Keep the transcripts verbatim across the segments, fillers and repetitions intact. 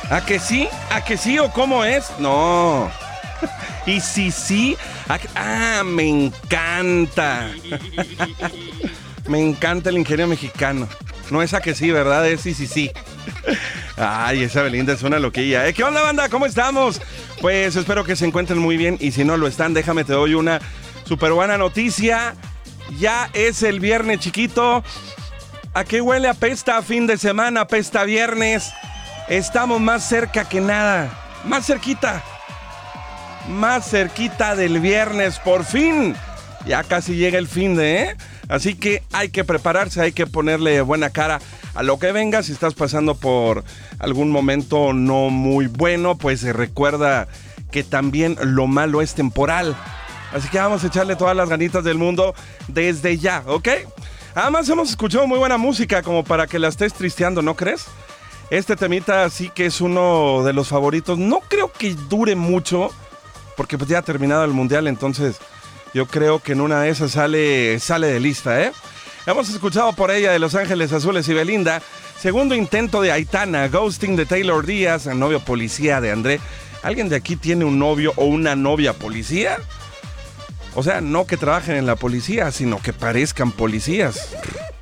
¿A que sí? ¿A que sí o cómo es? No. Y si sí, ¿a que... ah, me encanta. Me encanta el ingenio mexicano. No es a que sí, ¿verdad? Es sí, sí, sí. Ay, esa Belinda es una loquilla. ¿Eh? ¿Qué onda, banda? ¿Cómo estamos? Pues espero que se encuentren muy bien. Y si no lo están, déjame te doy una súper buena noticia. Ya es el viernes, chiquito. ¿A qué huele? Apesta fin de semana, apesta viernes. Estamos más cerca que nada. Más cerquita. Más cerquita del viernes, por fin. Ya casi llega el fin de, ¿eh? Así que hay que prepararse, hay que ponerle buena cara a lo que venga. Si estás pasando por algún momento no muy bueno, pues recuerda que también lo malo es temporal. Así que vamos a echarle todas las ganitas del mundo desde ya, ¿ok? Además hemos escuchado muy buena música como para que la estés tristeando, ¿no crees? Este temita sí que es uno de los favoritos. No creo que dure mucho, porque pues ya ha terminado el mundial, entonces yo creo que en una de esas sale, sale de lista, ¿eh? Hemos escuchado por ella de Los Ángeles Azules y Belinda. Segundo intento de Aitana, Ghosting de Taylor Díaz, el novio policía de André. ¿Alguien de aquí tiene un novio o una novia policía? O sea, no que trabajen en la policía, sino que parezcan policías.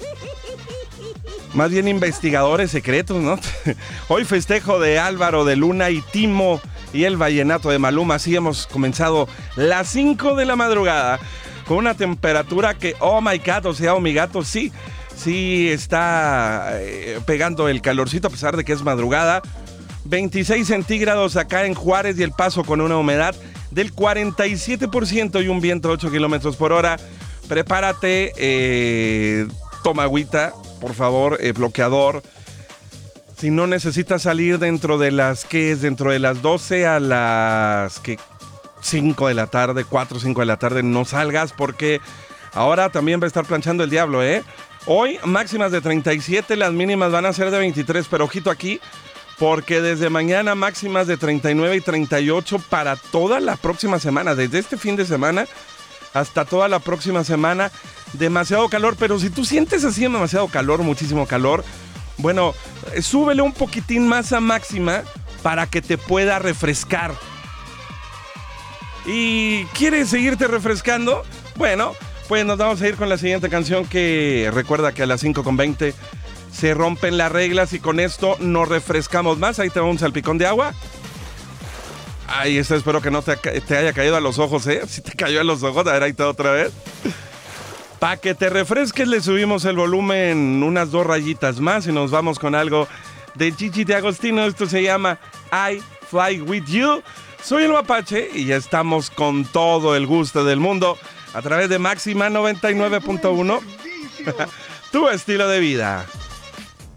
Más bien investigadores secretos, ¿no? Hoy festejo de Álvaro de Luna y Timo y el vallenato de Maluma. Así hemos comenzado las cinco de la madrugada con una temperatura que, oh my God, o sea, oh mi gato, sí, sí está eh, pegando el calorcito a pesar de que es madrugada. veintiséis centígrados acá en Juárez y El Paso con una humedad del cuarenta y siete por ciento y un viento de ocho kilómetros por hora. Prepárate, eh, toma agüita, por favor, eh, bloqueador. Si no necesitas salir dentro de las, ¿qué es? Dentro de las doce a las, ¿qué? cinco de la tarde, cuatro o cinco de la tarde, no salgas porque ahora también va a estar planchando el diablo, ¿eh? Hoy máximas de treinta y siete, las mínimas van a ser de veintitrés, pero ojito aquí, porque desde mañana máximas de treinta y nueve y treinta y ocho para toda la próxima semana, desde este fin de semana hasta toda la próxima semana, demasiado calor, pero si tú sientes así demasiado calor, muchísimo calor, bueno, súbele un poquitín más a máxima para que te pueda refrescar. ¿Y quieres seguirte refrescando? Bueno, pues nos vamos a ir con la siguiente canción que recuerda que a las cinco con veinte se rompen las reglas y con esto nos refrescamos más. Ahí te va un salpicón de agua. Ay, esto espero que no te, te haya caído a los ojos, ¿eh? Si te cayó a los ojos, a ver, ahí está otra vez. Para que te refresques le subimos el volumen unas dos rayitas más y nos vamos con algo de Gigi D'Agostino. Esto se llama I Fly With You. Soy el Mapache y ya estamos con todo el gusto del mundo a través de Máxima noventa y nueve punto uno. Tu estilo de vida.